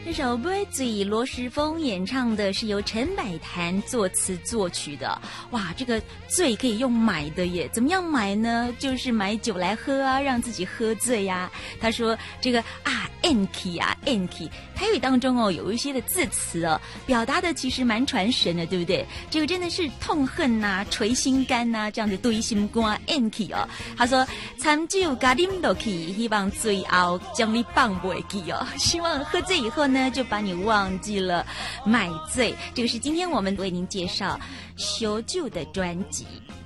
这首《买醉》罗时丰演唱的是由陈百潭作词作曲的。哇，这个醉可以用买的耶，怎么样买呢？就是买酒来喝啊，让自己喝醉呀。他说这个enki 啊 enki， 台语当中有一些的字词表达的其实蛮传神的，对不对？这个真的是痛恨啊，捶心肝啊，这样子对心肝 enki 他说参酒加啉落去，希望醉后将你放袂记希望喝醉以后呢，就把你忘记了买醉。这个是今天我们为您介绍修旧的专辑。